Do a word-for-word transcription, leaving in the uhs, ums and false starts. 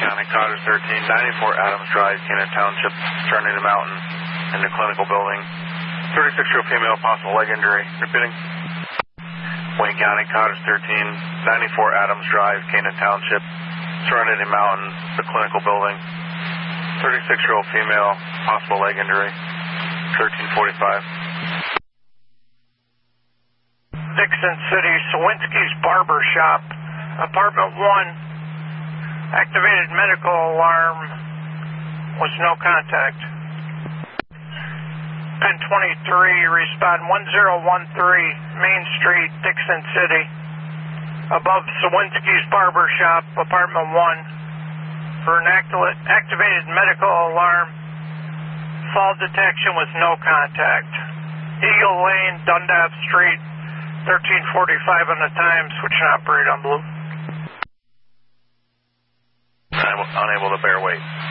County, Cottage thirteen, ninety-four Adams Drive, Canaan Township, turning the mountain in the clinical building. thirty-six-year-old female, possible leg injury. Repeating. Wayne County, Cottage thirteen, ninety-four Adams Drive, Canaan Township, Serenity Mountain, the clinical building. thirty-six-year-old female, possible leg injury. thirteen forty-five. Dixon City, Sawinski's Barber Shop, apartment one, activated medical alarm, was no contact. ten twenty-three, respond one zero one three, Main Street, Dixon City, above Sawinski's Barber Shop, apartment one, for an activated medical alarm, fall detection with no contact. Eagle Lane, Dundas Street, thirteen forty-five on the time, switch and operate on blue. Unable, unable to bear weight.